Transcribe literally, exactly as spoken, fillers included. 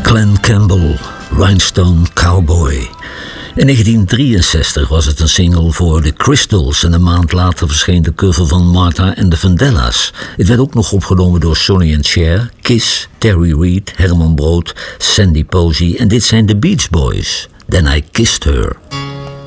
Glen Campbell, Rhinestone Cowboy. In negentien drieënzestig was het een single voor The Crystals en een maand later verscheen de cover van Martha and the Vandellas. Het werd ook nog opgenomen door Sonny and Cher, Kiss, Terry Reid, Herman Brood, Sandy Posey en dit zijn de Beach Boys. Then I Kissed Her.